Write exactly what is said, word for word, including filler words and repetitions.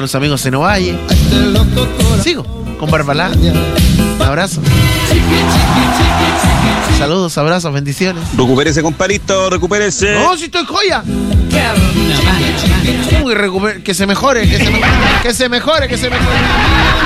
los amigos en Ovalle. Sigo con Barbalá. Un abrazo. Saludos, abrazos, bendiciones. Recupérese, comparito, recupérese. No, si estoy joya. ¿Cómo que recupere? Que se mejore, que se mejore, que se mejore, que se mejore.